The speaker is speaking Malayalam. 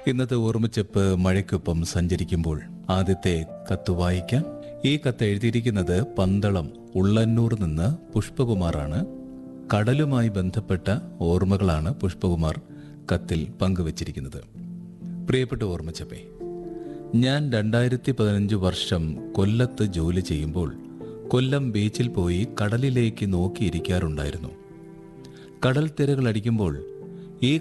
ഇന്നത്തെ ഓർമ്മച്ചെപ്പ് മഴയ്ക്കൊപ്പം സഞ്ചരിക്കുമ്പോൾ ആദ്യത്തെ കത്ത് വായിക്കാം. ഈ കത്ത് എഴുതിയിരിക്കുന്നത് പന്തളം ഉള്ളന്നൂർ നിന്ന് പുഷ്പകുമാറാണ്. കടലുമായി ബന്ധപ്പെട്ട ഓർമ്മകളാണ് പുഷ്പകുമാർ കത്തിൽ പങ്കുവച്ചിരിക്കുന്നത്. പ്രിയപ്പെട്ട ഓർമ്മച്ചപ്പേ, ഞാൻ 2015 വർഷം കൊല്ലത്ത് ജോലി ചെയ്യുമ്പോൾ കൊല്ലം ബീച്ചിൽ പോയി കടലിലേക്ക് നോക്കിയിരിക്കാറുണ്ടായിരുന്നു. കടൽ തിരകൾ അടിക്കുമ്പോൾ